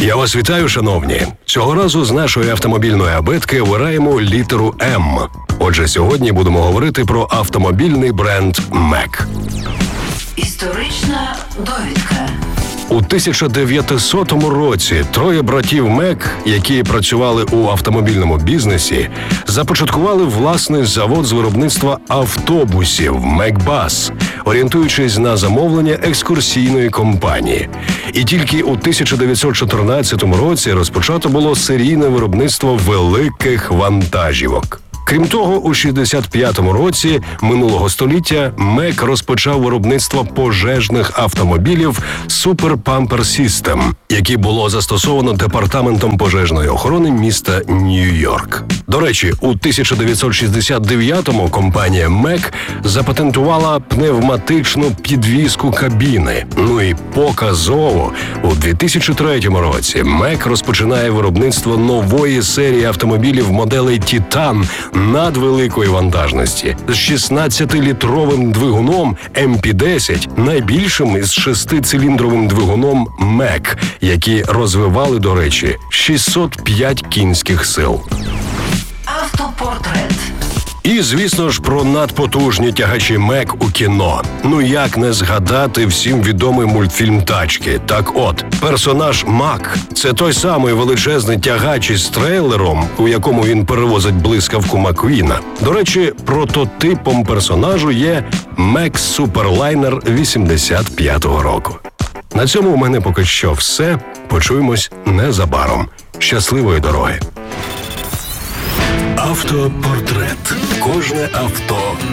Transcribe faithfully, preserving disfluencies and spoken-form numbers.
Я вас вітаю, шановні. Цього разу з нашої автомобільної абетки вираємо літеру «М». Отже, сьогодні будемо говорити про автомобільний бренд «Мек». Історична довідка. У тисяча дев'ятисотому році троє братів Мек, які працювали у автомобільному бізнесі, започаткували власний завод з виробництва автобусів «Мекбас», орієнтуючись на замовлення екскурсійної компанії. І тільки у тисяча дев'ятсот чотирнадцятому році розпочато було серійне виробництво великих вантажівок. Крім того, у шістдесят п'ятому році минулого століття Мек розпочав виробництво пожежних автомобілів Super Pumper System, які було застосовано департаментом пожежної охорони міста Нью-Йорк. До речі, у тисяча дев'ятсот шістдесят дев'ятому компанія Мек запатентувала пневматичну підвіску кабіни. Ну і показово, у дві тисячі третьому році Мек розпочинає виробництво нової серії автомобілів моделей «Титан» надвеликої вантажності з шістнадцятилітровим двигуном ем пі десять, найбільшим із шестициліндровим двигуном Мек, які розвивали, до речі, шістсот п'ять кінських сил. Автопортрет. І, звісно ж, про надпотужні тягачі Мек у кіно. Ну як не згадати всім відомий мультфільм «Тачки». Так от, персонаж Мак – це той самий величезний тягач із трейлером, у якому він перевозить блискавку Маквіна. До речі, прототипом персонажу є Мек Суперлайнер вісімдесят п'ятого року. На цьому у мене поки що все. Почуємось незабаром. Щасливої дороги! Автопортрет. Кожне авто